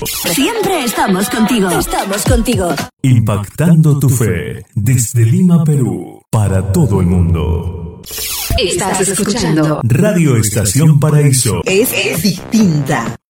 Siempre estamos contigo. Estamos contigo. Impactando tu fe desde Lima, Perú, para todo el mundo. Estás escuchando Radio Estación Paraíso. Es distinta.